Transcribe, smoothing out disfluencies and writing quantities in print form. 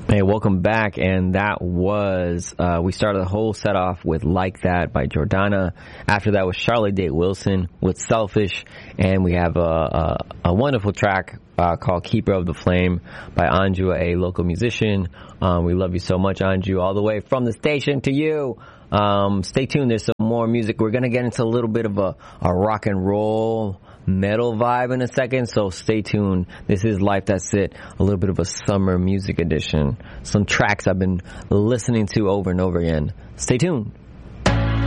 Hey, welcome back. And that was, we started the whole set off with Like That by Jordana. After that was Charlotte Date Wilson with Selfish. And we have a wonderful track called Keeper of the Flame by Anju, a local musician. We love you so much, Anju, all the way from the station to you. Stay tuned. There's some more music. We're going to get into a little bit of a rock and roll metal vibe in a second, so stay tuned. This is Life That's It, a little bit of a summer music edition. Some tracks I've been listening to over and over again. Stay tuned.